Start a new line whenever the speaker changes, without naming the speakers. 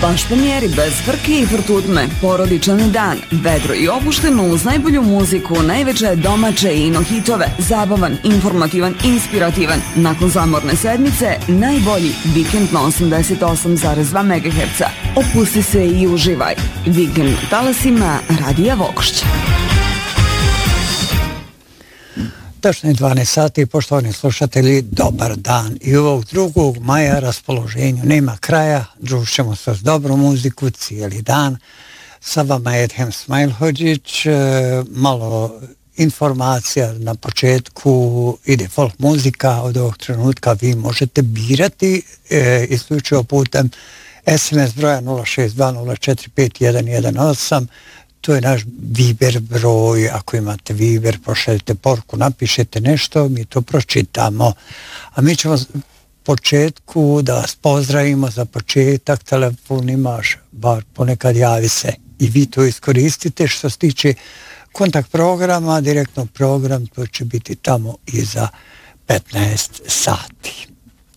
Baš po mjeri, bez frke i frtutme, porodičan dan, vedro i opušteno uz najbolju muziku, najveće domaće i ino hitove, zabavan, informativan, inspirativan. Nakon zamorne sedmice, najbolji vikend na 88,2 MHz. Opusti se i uživaj. Vikend na talasima Radija Vogošća.
Tačno je 12 sati, poštovani slušatelji, dobar dan. I ovog 2. maja raspoloženju nema kraja, družimo se s dobru muziku cijeli dan. Sa vama je Edhem Smajlhođić, malo informacija na početku, ide folk muzika, od ovog trenutka vi možete birati isključivo putem SMS broja 062045118. To je naš Viber broj, ako imate Viber, pošaljite poruku, napišete nešto, mi to pročitamo. A mi ćemo početku da vas pozdravimo za početak, telefon imaš, bar ponekad javi se i vi to iskoristite. Što se tiče kontakt programa, direktno program, to će biti tamo iza 15 sati.